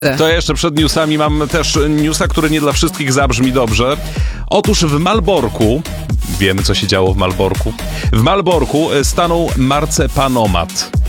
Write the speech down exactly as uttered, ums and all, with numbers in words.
To jeszcze przed newsami mam też newsa, który nie dla wszystkich zabrzmi dobrze. Otóż w Malborku, wiemy co się działo w Malborku, w Malborku stanął marcepanomat.